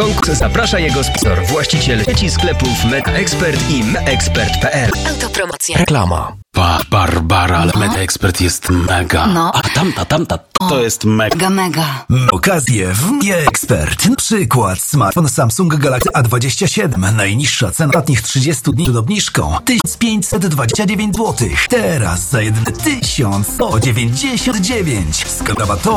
konkurs zaprasza jego sponsor, właściciel sieci sklepów MegaExpert i meexpert.pl. Autopromocja. Reklama. Barbara, ale MegaExpert jest mega. No. A tamta to jest mega. Mega. Okazje w MegaExpert. Przykład smartfon Samsung Galaxy A27. Najniższa cena ostatnich 30 dni przed obniżką 1529 zł. Teraz za jedyne 1199. Z kodem rabatowym